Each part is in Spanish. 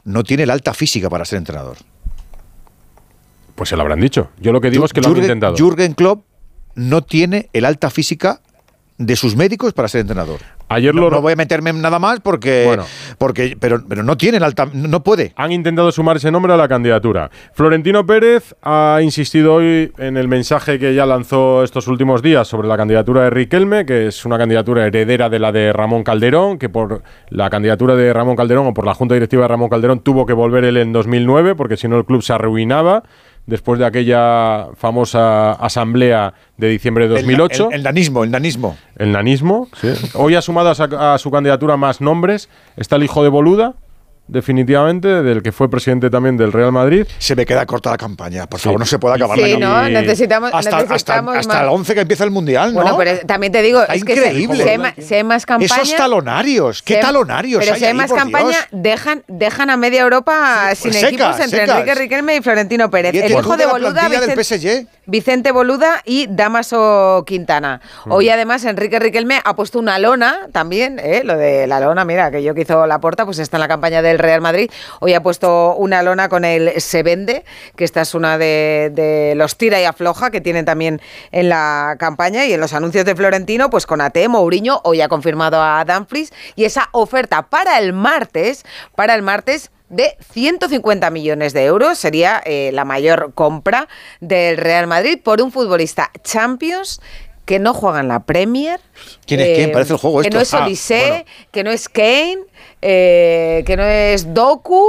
no tiene la alta física para ser entrenador. Pues se lo habrán dicho. Yo lo que digo es que lo han intentado. Jürgen Klopp no tiene el alta física de sus médicos para ser entrenador. Ayer no voy a meterme en nada más pero no tiene el alta, no puede. Han intentado sumar ese nombre a la candidatura. Florentino Pérez ha insistido hoy en el mensaje que ya lanzó estos últimos días sobre la candidatura de Riquelme, que es una candidatura heredera de la de Ramón Calderón, que por la candidatura de Ramón Calderón o por la junta directiva de Ramón Calderón tuvo que volver él en 2009, porque si no el club se arruinaba. Después de aquella famosa asamblea de diciembre de 2008. El nanismo. El nanismo, sí. Hoy ha sumado a su candidatura más nombres. Está el hijo de Boluda, definitivamente, del que fue presidente también del Real Madrid. Se me queda corta la campaña, por favor, no se puede acabar la campaña. Sí, no, necesitamos hasta el 11 que empieza el Mundial, ¿no? Bueno, pero también te digo, es increíble. Que si hay más campañas... Esos talonarios, ¿qué talonarios pero hay si hay más ahí, campaña, dejan a media Europa sin equipos entre Enrique Riquelme y Florentino Pérez. El hijo de Boluda, Vicente Boluda y Dámaso Quintana. Hoy además Enrique Riquelme ha puesto una lona también, lo de la lona, mira, aquello que hizo Laporta, pues está en la campaña del Real Madrid. Hoy ha puesto una lona con el Se Vende, que esta es una de los tira y afloja que tienen también en la campaña y en los anuncios de Florentino, pues con AT, Mourinho, hoy ha confirmado a Dumfries, y esa oferta para el martes de 150 millones de euros sería la mayor compra del Real Madrid por un futbolista Champions que no juega en la Premier. ¿Quién es quién? Parece el juego esto. Que no es Olise, que no es Kane, que no es Doku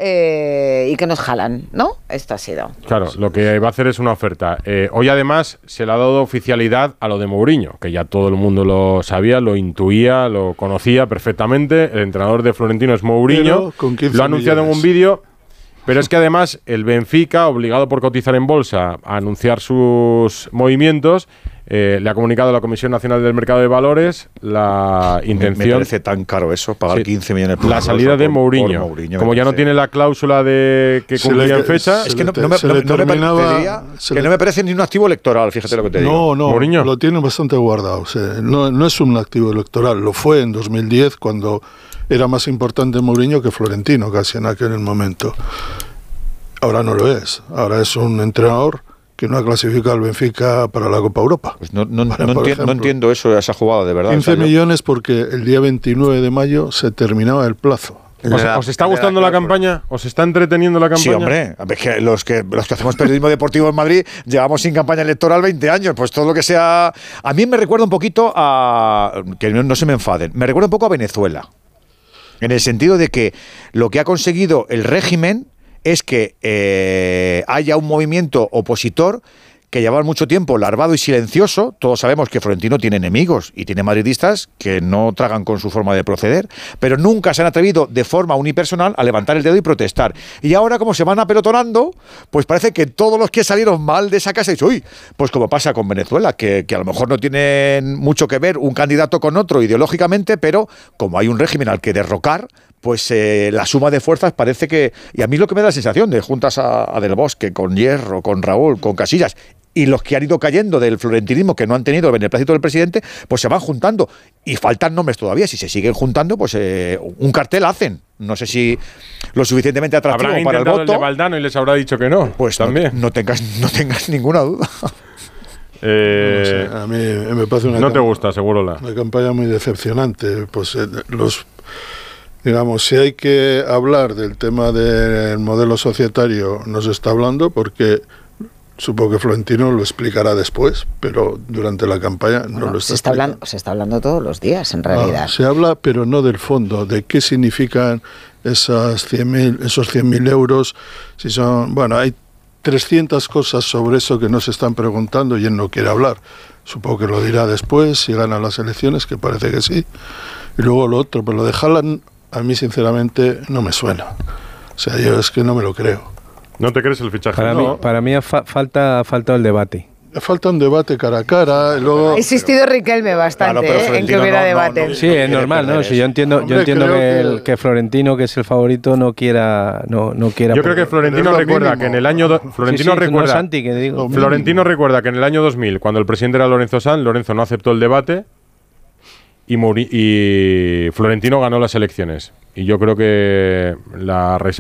y que no es Haaland, ¿no? Esto ha sido. Claro, lo que va a hacer es una oferta. Hoy además se le ha dado oficialidad a lo de Mourinho, que ya todo el mundo lo sabía, lo intuía, lo conocía perfectamente. El entrenador de Florentino es Mourinho. Lo ha anunciado en un vídeo. Pero es que además el Benfica, obligado por cotizar en bolsa a anunciar sus movimientos, le ha comunicado a la Comisión Nacional del Mercado de Valores la intención... Me parece tan caro eso, pagar 15 millones por la salida de Mourinho. Como ya no tiene la cláusula de que cumplía en fecha... Es que no me parece ni un activo electoral, fíjate lo que te digo. No, Mourinho lo tiene bastante guardado. O sea, no es un activo electoral. Lo fue en 2010 cuando era más importante Mourinho que Florentino casi en aquel momento. Ahora no lo es. Ahora es un entrenador que no ha clasificado al Benfica para la Copa Europa. Pues no entiendo esa jugada, de verdad. 15 millones porque el día 29 de mayo se terminaba el plazo. ¿Os está gustando la campaña? ¿Os está entreteniendo la campaña? Sí, hombre. Es que los que hacemos periodismo deportivo en Madrid llevamos sin campaña electoral 20 años. Pues todo lo que sea... A mí me recuerda un poquito a... Que no se me enfaden. Me recuerda un poco a Venezuela. En el sentido de que lo que ha conseguido el régimen es que haya un movimiento opositor que lleva mucho tiempo larvado y silencioso. Todos sabemos que Florentino tiene enemigos y tiene madridistas que no tragan con su forma de proceder, pero nunca se han atrevido de forma unipersonal a levantar el dedo y protestar. Y ahora, como se van apelotonando, pues parece que todos los que salieron mal de esa casa dicen, uy, pues como pasa con Venezuela, que a lo mejor no tienen mucho que ver un candidato con otro ideológicamente, pero como hay un régimen al que derrocar, pues la suma de fuerzas parece que... Y a mí es lo que me da la sensación de juntas a Del Bosque, con Hierro, con Raúl, con Casillas, y los que han ido cayendo del florentinismo, que no han tenido el beneplácito del presidente, pues se van juntando. Y faltan nombres todavía. Si se siguen juntando, pues un cartel hacen. No sé si lo suficientemente atractivo para el voto. El de Valdano y les habrá dicho que no. Pues también. No tengas ninguna duda. No sé, a mí me parece una... No te gusta, seguro una campaña muy decepcionante. Pues digamos, si hay que hablar del tema del modelo societario, no se está hablando porque supongo que Florentino lo explicará después, pero durante la campaña no lo está explicando. Se está hablando todos los días, en realidad. Se habla, pero no del fondo, de qué significan esos 100.000 euros. Si son, bueno, hay 300 cosas sobre eso que no se están preguntando y él no quiere hablar. Supongo que lo dirá después, si gana las elecciones, que parece que sí. Y luego lo otro, pero lo de Haaland, a mí sinceramente no me suena. O sea, yo es que no me lo creo. ¿No te crees el fichaje? Para mí falta el debate. Falta un debate cara a cara. Luego... Ha insistido Riquelme bastante en que hubiera debate. Sí, es normal, ¿no? Si yo entiendo que Florentino, que es el favorito, no quiera. Yo creo que Florentino recuerda que en el año. Florentino recuerda que en el año 2000, cuando el presidente era Lorenzo Sanz, Lorenzo no aceptó el debate y Florentino ganó las elecciones. Y yo creo que la